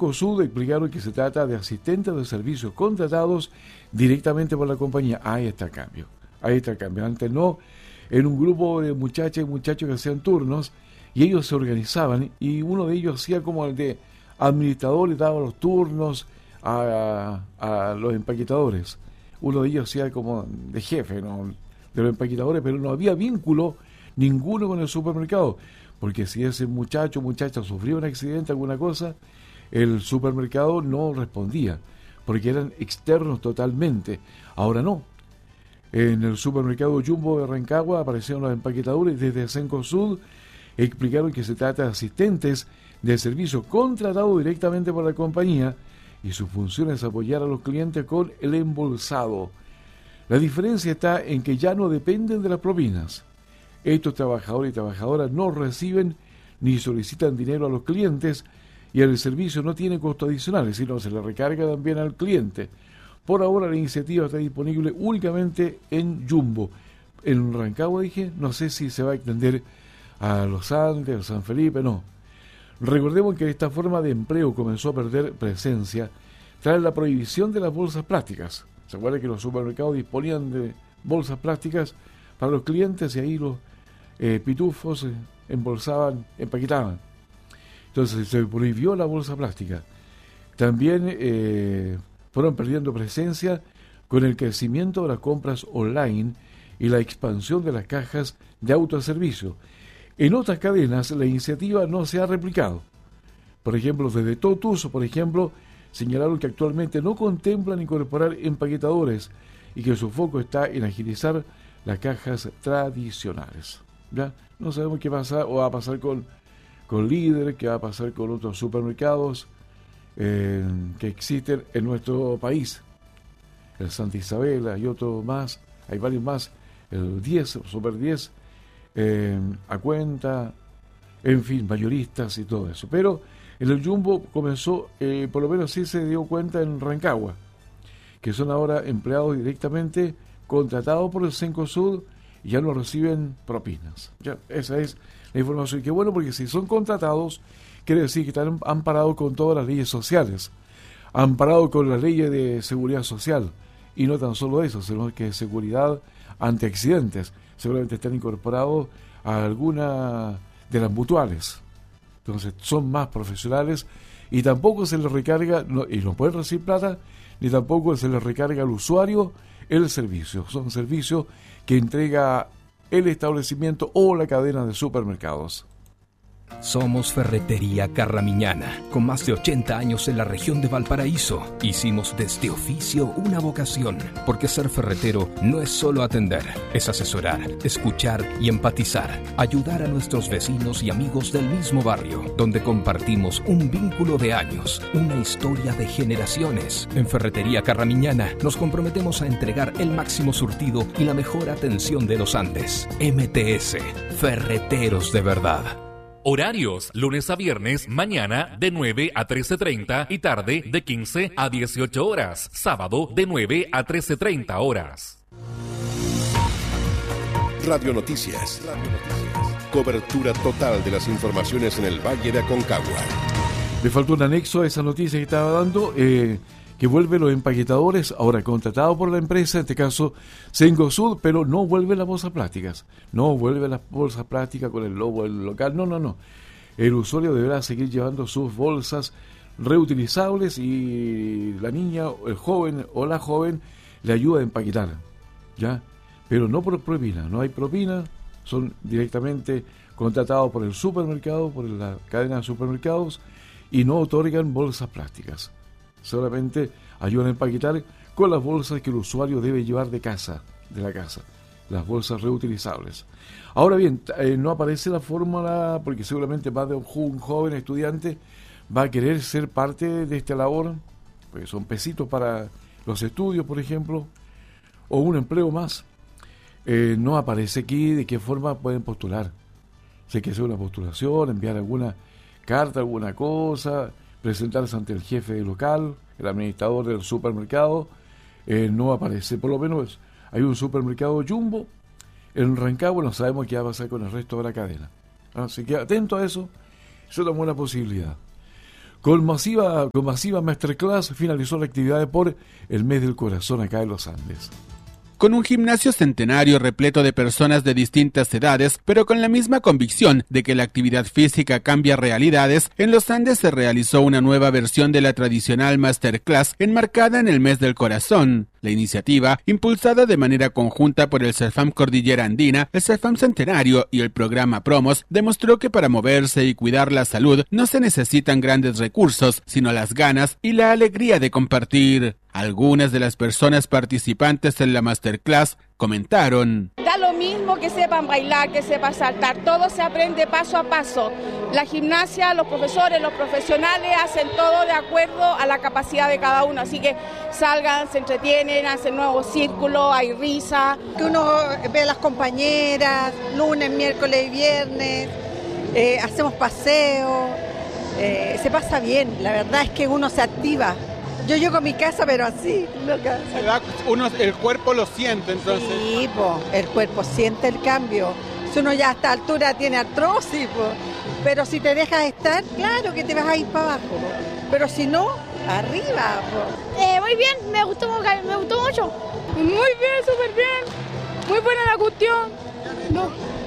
Cencosud explicaron que se trata de asistentes de servicios contratados directamente por la compañía. Ahí está el cambio. Ahí está el cambio. Antes no, en un grupo de muchachas y muchachos que hacían turnos y ellos se organizaban y uno de ellos hacía como el de administrador y daba los turnos a los empaquetadores. Uno de ellos hacía como de jefe, ¿no?, de los empaquetadores, pero no había vínculo ninguno con el supermercado, porque si ese muchacho o muchacha sufría un accidente, alguna cosa, el supermercado no respondía, porque eran externos totalmente. Ahora no. En el supermercado Jumbo de Rancagua aparecieron los empaquetadores desde Cencosud, explicaron que se trata de asistentes de servicio contratados directamente por la compañía y su función es apoyar a los clientes con el embolsado. La diferencia está en que ya no dependen de las propinas. Estos trabajadores y trabajadoras no reciben ni solicitan dinero a los clientes y el servicio no tiene costos adicionales, sino se le recarga también al cliente. Por ahora la iniciativa está disponible únicamente en Jumbo. En Rancagua, dije, no sé si se va a extender a Los Andes, a San Felipe, no. Recordemos que esta forma de empleo comenzó a perder presencia tras la prohibición de las bolsas plásticas. ¿Se acuerdan que los supermercados disponían de bolsas plásticas para los clientes y ahí los pitufos embolsaban, empaquetaban? Entonces se prohibió la bolsa plástica. También fueron perdiendo presencia con el crecimiento de las compras online y la expansión de las cajas de autoservicio. En otras cadenas la iniciativa no se ha replicado. Por ejemplo, desde Totus, señalaron que actualmente no contemplan incorporar empaquetadores y que su foco está en agilizar las cajas tradicionales. ¿Ya? No sabemos qué pasa o va a pasar con Líder, qué va a pasar con otros supermercados que existen en nuestro país. El Santa Isabela y otro más, hay varios más, el 10, Super 10, a cuenta, en fin, mayoristas y todo eso. Pero en el Jumbo comenzó, por lo menos sí se dio cuenta en Rancagua, que son ahora empleados directamente contratados por el Cencosud y ya no reciben propinas. Ya, esa es la información. Y qué bueno, porque si son contratados, quiere decir que están amparados con todas las leyes sociales, amparados con las leyes de seguridad social, y no tan solo eso, sino que seguridad ante accidentes. Seguramente están incorporados a alguna de las mutuales. Entonces son más profesionales y tampoco se les recarga, y no pueden recibir plata, ni tampoco se les recarga al usuario el servicio. Son servicios que entrega el establecimiento o la cadena de supermercados. Somos Ferretería Carramiñana, con más de 80 años en la región de Valparaíso. Hicimos de este oficio una vocación, porque ser ferretero no es solo atender, es asesorar, escuchar y empatizar, ayudar a nuestros vecinos y amigos del mismo barrio, donde compartimos un vínculo de años, una historia de generaciones. En Ferretería Carramiñana nos comprometemos a entregar el máximo surtido y la mejor atención de los Andes. MTS, Ferreteros de verdad. Horarios, lunes a viernes, mañana de 9 a 13:30 y tarde de 15 a 18 horas. Sábado de 9 a 13:30 horas. Radio Noticias. Cobertura total de las informaciones en el Valle de Aconcagua. Me faltó un anexo a esa noticia que estaba dando, que vuelven los empaquetadores, ahora contratados por la empresa, en este caso Cencosud, pero no vuelven las bolsas plásticas. No vuelven las bolsas plásticas con el logo del local, no. El usuario deberá seguir llevando sus bolsas reutilizables y la niña, el joven o la joven le ayuda a empaquetar, ¿ya? Pero no por propina, no hay propina, son directamente contratados por el supermercado, por la cadena de supermercados y no otorgan bolsas plásticas. Solamente ayudan a empaquetar con las bolsas que el usuario debe llevar de la casa, las bolsas reutilizables. Ahora bien, no aparece la fórmula, porque seguramente más de un joven estudiante va a querer ser parte de esta labor, porque son pesitos para los estudios, por ejemplo, o un empleo más. No aparece aquí de qué forma pueden postular. Si hay que hacer una postulación, enviar alguna carta, alguna cosa, presentarse ante el jefe del local, el administrador del supermercado, no aparece. Por lo menos hay un supermercado Jumbo en Rancagua, no sabemos qué va a pasar con el resto de la cadena. Así que atento a eso, es una buena posibilidad. Con masiva masterclass finalizó la actividad por el mes del corazón acá en los Andes. Con un gimnasio centenario repleto de personas de distintas edades, pero con la misma convicción de que la actividad física cambia realidades, en los Andes se realizó una nueva versión de la tradicional masterclass enmarcada en el mes del corazón. La iniciativa, impulsada de manera conjunta por el CEFAM Cordillera Andina, el CEFAM Centenario y el programa Promos, demostró que para moverse y cuidar la salud no se necesitan grandes recursos, sino las ganas y la alegría de compartir. Algunas de las personas participantes en la masterclass comentaron: da lo mismo que sepan bailar, que sepan saltar, todo se aprende paso a paso. La gimnasia, los profesores, los profesionales hacen todo de acuerdo a la capacidad de cada uno, así que salgan, se entretienen, hacen nuevos círculos, hay risa. Que uno ve a las compañeras, lunes, miércoles y viernes, hacemos paseos, se pasa bien, la verdad es que uno se activa. Yo llego a mi casa, pero así, loca. El cuerpo lo siente, entonces. Sí, el cuerpo siente el cambio. Si uno ya a esta altura tiene artrosis, pero si te dejas estar, claro que te vas a ir para abajo. Pero si no, arriba. Muy bien, me gustó mucho. Muy bien, súper bien. Muy buena la cuestión. No.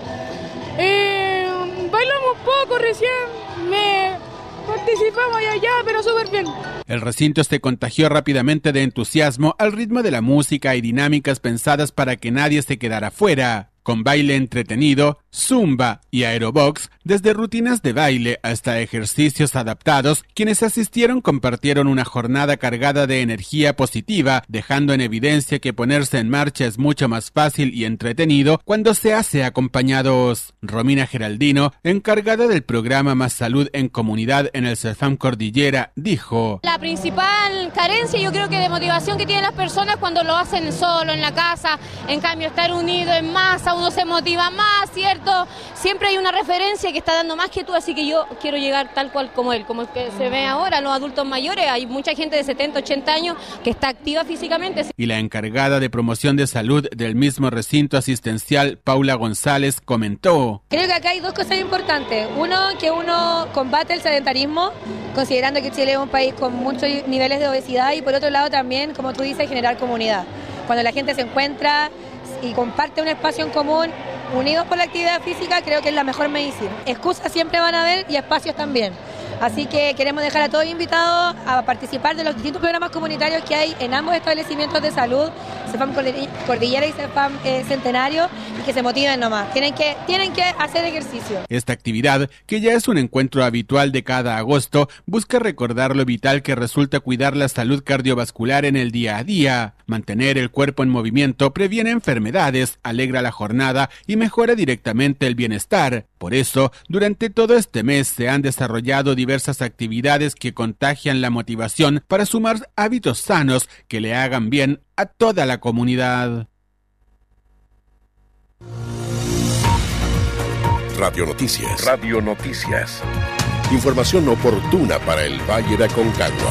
Bailamos poco recién. Participamos allá, pero súper bien. El recinto se contagió rápidamente de entusiasmo al ritmo de la música y dinámicas pensadas para que nadie se quedara fuera. Con baile entretenido, zumba y aerobox, desde rutinas de baile hasta ejercicios adaptados, quienes asistieron compartieron una jornada cargada de energía positiva, dejando en evidencia que ponerse en marcha es mucho más fácil y entretenido cuando se hace acompañados. Romina Geraldino, encargada del programa Más Salud en Comunidad en el CEFAM Cordillera, dijo: la principal carencia yo creo que de motivación que tienen las personas cuando lo hacen solo en la casa, en cambio estar unido en masa, uno se motiva más, ¿cierto? Siempre hay una referencia que está dando más que tú, así que yo quiero llegar tal cual como él, como el que se ve ahora, los adultos mayores, hay mucha gente de 70, 80 años que está activa físicamente. Y la encargada de promoción de salud del mismo recinto asistencial, Paula González, comentó: creo que acá hay dos cosas importantes. Uno, que uno combate el sedentarismo, considerando que Chile es un país con muchos niveles de obesidad, y por otro lado también, como tú dices, generar comunidad. Cuando la gente se encuentra y comparte un espacio en común, unidos por la actividad física, creo que es la mejor medicina. Excusas siempre van a haber y espacios también. Así que queremos dejar a todos invitados a participar de los distintos programas comunitarios que hay en ambos establecimientos de salud, CEFAM Cordillera y CEFAM Centenario, y que se motiven nomás. Tienen que hacer ejercicio. Esta actividad, que ya es un encuentro habitual de cada agosto, busca recordar lo vital que resulta cuidar la salud cardiovascular en el día a día. Mantener el cuerpo en movimiento previene enfermedades, alegra la jornada y mejora directamente el bienestar. Por eso, durante todo este mes se han desarrollado diversas actividades que contagian la motivación para sumar hábitos sanos que le hagan bien a toda la comunidad. Radio Noticias. Radio Noticias. Información oportuna para el Valle de Aconcagua.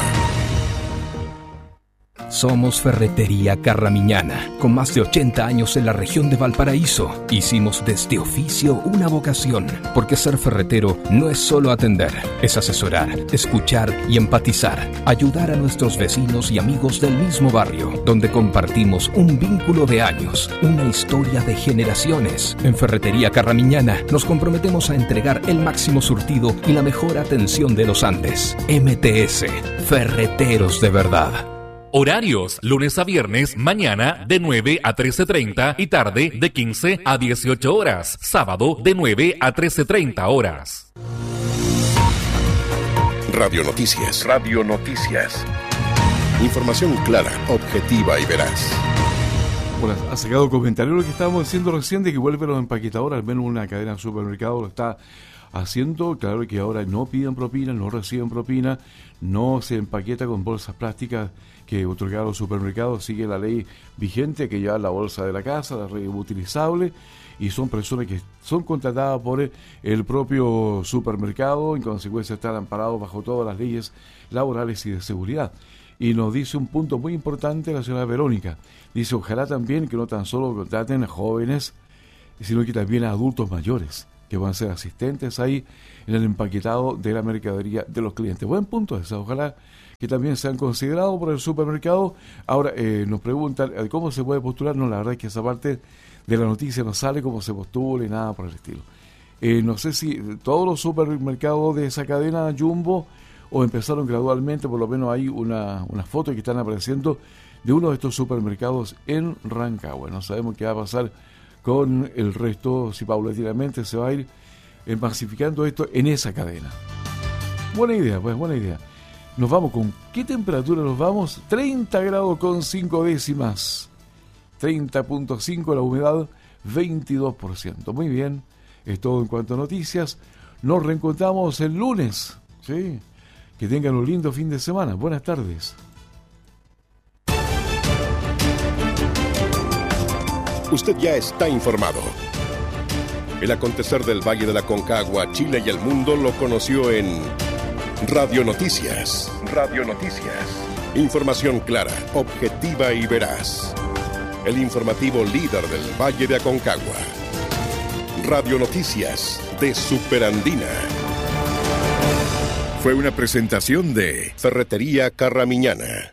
Somos Ferretería Carramiñana. Con más de 80 años en la región de Valparaíso, hicimos de este oficio una vocación, porque ser ferretero no es solo atender, es asesorar, escuchar y empatizar, ayudar a nuestros vecinos y amigos del mismo barrio, donde compartimos un vínculo de años, una historia de generaciones. En Ferretería Carramiñana nos comprometemos a entregar el máximo surtido y la mejor atención de los Andes. MTS, Ferreteros de verdad. Horarios, lunes a viernes, mañana de 9 a 13:30 y tarde de 15 a 18 horas. Sábado de 9 a 13:30 horas. Radio Noticias. Radio Noticias. Información clara, objetiva y veraz. Bueno, ha sacado comentario lo que estábamos diciendo recién de que vuelven los empaquetadores, al menos una cadena de supermercados lo está haciendo. Claro que ahora no piden propina, no reciben propina, no se empaqueta con bolsas plásticas que otorgaron los supermercados. Sigue la ley vigente que lleva la bolsa de la casa, la reutilizable, y son personas que son contratadas por el propio supermercado, en consecuencia están amparados bajo todas las leyes laborales y de seguridad. Y nos dice un punto muy importante la señora Verónica, dice: ojalá también que no tan solo contraten a jóvenes, sino que también a adultos mayores. que van a ser asistentes ahí en el empaquetado de la mercadería de los clientes. Buen punto ese, ojalá que también sean considerados por el supermercado. Ahora nos preguntan cómo se puede postular. No, la verdad es que esa parte de la noticia no sale cómo se postula y nada por el estilo. No sé si todos los supermercados de esa cadena Jumbo o empezaron gradualmente. Por lo menos hay una foto que están apareciendo de uno de estos supermercados en Rancagua. No sabemos qué va a pasar con el resto, si paulatinamente se va a ir masificando esto en esa cadena. Buena idea, pues, buena idea. Nos vamos con, ¿qué temperatura nos vamos? 30 grados con 5 décimas. 30.5 la humedad, 22%. Muy bien, es todo en cuanto a noticias. Nos reencontramos el lunes, ¿sí? Que tengan un lindo fin de semana. Buenas tardes. Usted ya está informado. El acontecer del Valle de la Aconcagua, Chile y el mundo lo conoció en Radio Noticias. Radio Noticias. Información clara, objetiva y veraz. El informativo líder del Valle de Aconcagua. Radio Noticias de Superandina. Fue una presentación de Ferretería Carramiñana.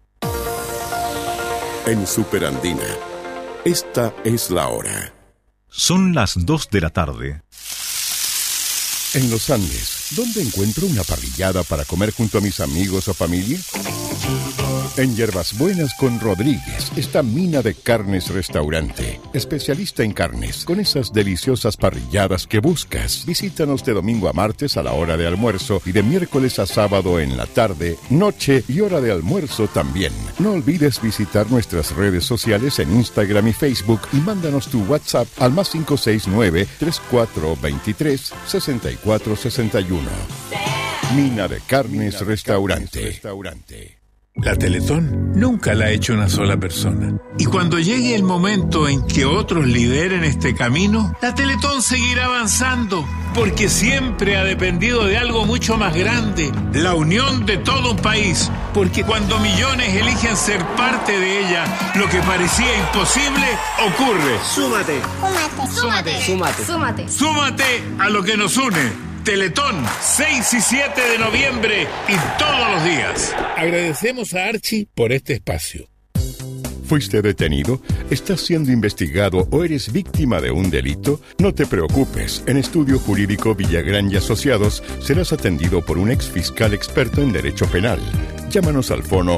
En Superandina, esta es la hora. Son las 2 de la tarde. En los Andes, ¿dónde encuentro una parrillada para comer junto a mis amigos o familia? En Hierbas Buenas con Rodríguez está Mina de Carnes Restaurante, especialista en carnes, con esas deliciosas parrilladas que buscas. Visítanos de domingo a martes a la hora de almuerzo y de miércoles a sábado en la tarde, noche y hora de almuerzo también. No olvides visitar nuestras redes sociales en Instagram y Facebook y mándanos tu WhatsApp al +569 3423 6461. Mina de Carnes Restaurante. La Teletón nunca la ha hecho una sola persona. Y cuando llegue el momento en que otros lideren este camino, la Teletón seguirá avanzando, porque siempre ha dependido de algo mucho más grande, la unión de todo un país. Porque cuando millones eligen ser parte de ella, lo que parecía imposible ocurre. Súmate. Súmate. Súmate. Súmate. Súmate a lo que nos une. Teletón, 6 y 7 de noviembre y todos los días. Agradecemos a Archie por este espacio. ¿Fuiste detenido? ¿Estás siendo investigado o eres víctima de un delito? No te preocupes. En Estudio Jurídico Villagrán y Asociados serás atendido por un exfiscal experto en derecho penal. Llámanos al fono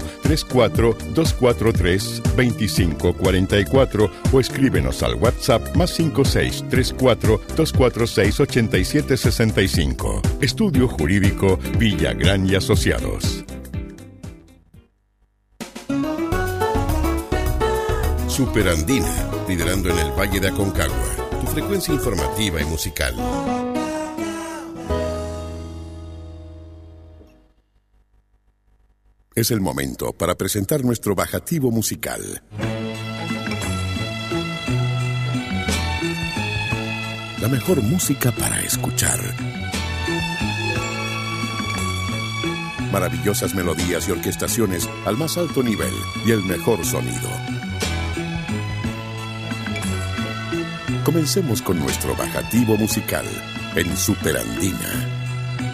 34-243-2544 o escríbenos al WhatsApp +56 34-246-8765. Estudio Jurídico Villagrán y Asociados. Superandina, liderando en el Valle de Aconcagua, tu frecuencia informativa y musical. Es el momento para presentar nuestro bajativo musical. La mejor música para escuchar. Maravillosas melodías y orquestaciones al más alto nivel y el mejor sonido. Comencemos con nuestro bajativo musical en Superandina.